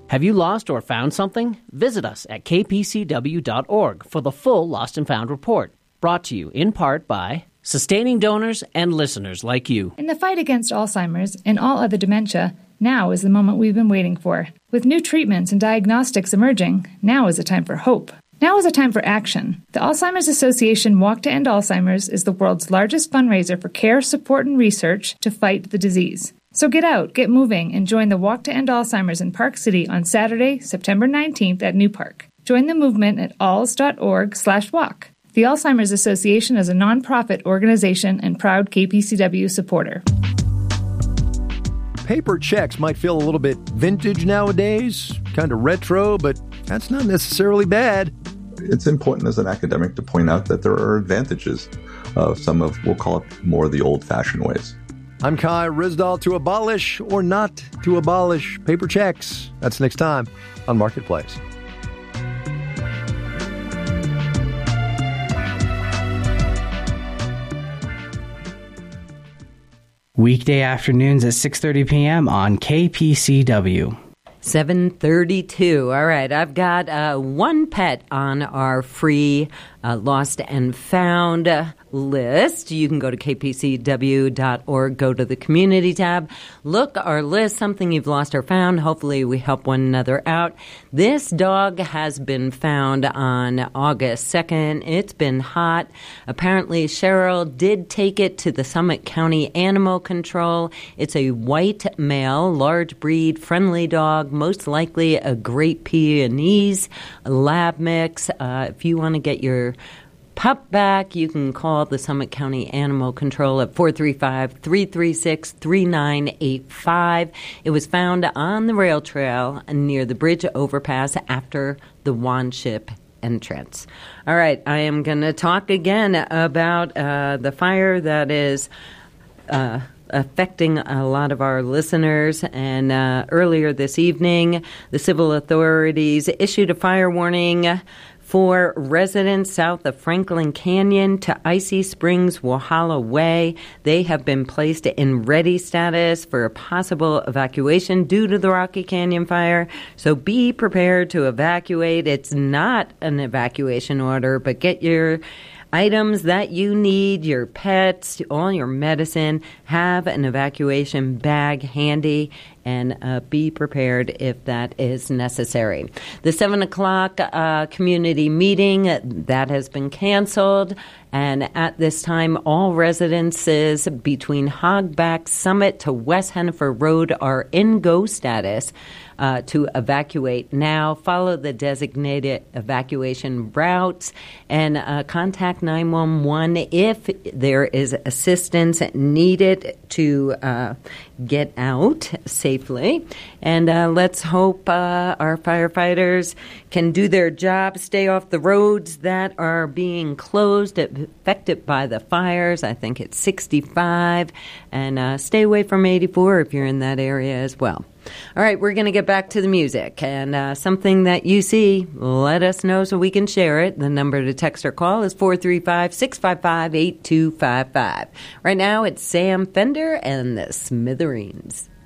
Have you lost or found something? Visit us at kpcw.org for the full Lost and Found report, brought to you in part by sustaining donors and listeners like you. In the fight against Alzheimer's and all other dementia, now is the moment we've been waiting for. With new treatments and diagnostics emerging, now is a time for hope. Now is a time for action. The Alzheimer's Association Walk to End Alzheimer's is the world's largest fundraiser for care, support, and research to fight the disease. So get out, get moving, and join the Walk to End Alzheimer's in Park City on Saturday, September 19th at New Park. Join the movement at alz.org/walk. The Alzheimer's Association is a nonprofit organization and proud KPCW supporter. Paper checks might feel a little bit vintage nowadays, kind of retro, but that's not necessarily bad. It's important as an academic to point out that there are advantages of some of, we'll call it, more the old-fashioned ways. I'm Kai Ryssdal. To abolish or not to abolish paper checks. That's next time on Marketplace. Weekday afternoons at 6:30 p.m. on KPCW. 7:32. All right, I've got one pet on our free Lost and Found list. You can go to kpcw.org, go to the community tab, look our list, something you've lost or found. Hopefully we help one another out. This dog has been found on August 2nd. It's been hot. Apparently Cheryl did take it to the Summit County Animal Control. It's a white male, large breed, friendly dog, most likely a Great Pyrenees lab mix. If you want to get your pup back, you can call the Summit County Animal Control at 435-336-3985. It was found on the rail trail near the bridge overpass after the Wanship entrance. All right, I am going to talk again about the fire that is affecting a lot of our listeners. And earlier this evening, the civil authorities issued a fire warning for residents south of Franklin Canyon to Icy Springs, Walhalla Way. They have been placed in ready status for a possible evacuation due to the Rocky Canyon fire. So be prepared to evacuate. It's not an evacuation order, but get your items that you need, your pets, all your medicine. Have an evacuation bag handy and be prepared if that is necessary. The 7 o'clock community meeting, that has been canceled. And at this time, all residences between Hogback Summit to West Hennifer Road are in go status to evacuate now. Follow the designated evacuation routes and contact 911 if there is assistance needed to get out safely. And let's hope our firefighters can do their job, stay off the roads that are being closed, affected by the fires. I think it's 65. And stay away from 84 if you're in that area as well. All right, we're going to get back to the music. And something that you see, let us know so we can share it. The number to text or call is 435-655-8255. Right now, it's Sam Fender and the Smithereens.